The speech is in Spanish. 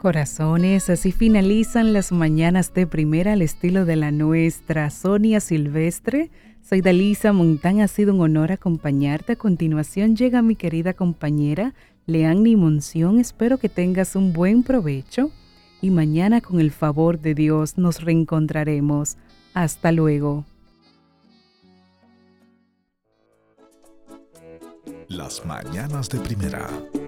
Corazones, así finalizan las mañanas de primera al estilo de la nuestra Sonia Silvestre. Soy Dalisa Montán, ha sido un honor acompañarte. A continuación llega mi querida compañera Leanny Monción. Espero que tengas un buen provecho y mañana con el favor de Dios nos reencontraremos. Hasta luego. Las mañanas de primera